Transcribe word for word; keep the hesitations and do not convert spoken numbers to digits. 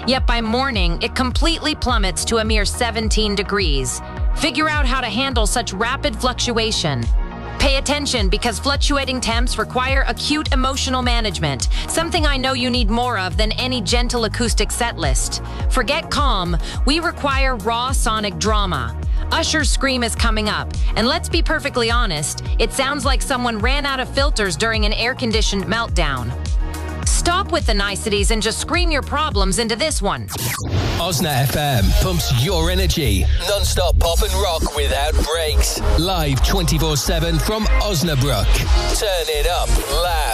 Yet by morning, it completely plummets to a mere seventeen degrees. Figure out how to handle such rapid fluctuation. Pay attention because fluctuating temps require acute emotional management, something I know you need more of than any gentle acoustic set list. Forget calm, we require raw sonic drama. Usher's Scream is coming up, and let's be perfectly honest, it sounds like someone ran out of filters during an air-conditioned meltdown. Stop with the niceties and just scream your problems into this one. Osna F M pumps your energy. Non-stop pop and rock without breaks. Live twenty-four seven from Osnabrück. Turn it up loud.